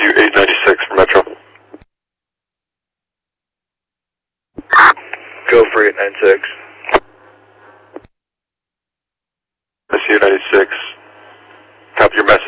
SU 896 for Metro. Go for 896. SU 96. Copy your message.